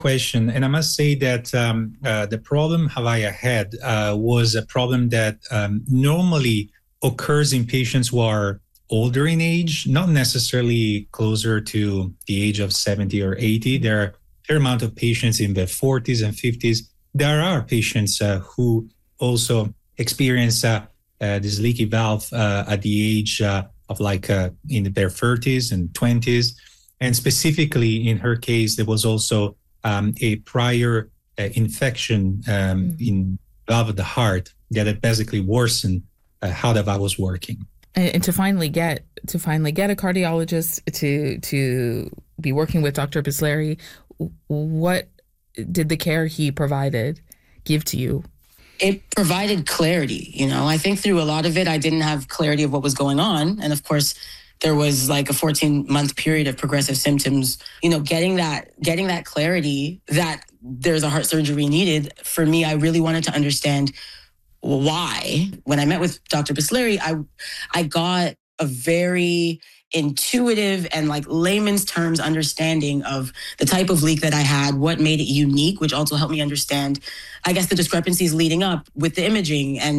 question. And I must say that the problem Havaya had was a problem that normally occurs in patients who are older in age, not necessarily closer to the age of 70 or 80. There are a fair amount of patients in their 40s and 50s. There are patients who also experience this leaky valve at the age of in their 30s and 20s. And specifically in her case, there was also a prior infection in valve of the heart that had basically worsened how the valve was working. And to finally get a cardiologist to be working with Dr. Bislary, what did the care he provided give to you? It provided clarity. I think through a lot of it, I didn't have clarity of what was going on. And of course, there was like a 14-month period of progressive symptoms. Getting that clarity that there's a heart surgery needed, for me, I really wanted to understand why. When I met with Dr. Bislary, I got a very intuitive and layman's terms understanding of the type of leak that I had, what made it unique, which also helped me understand, I guess, the discrepancies leading up with the imaging and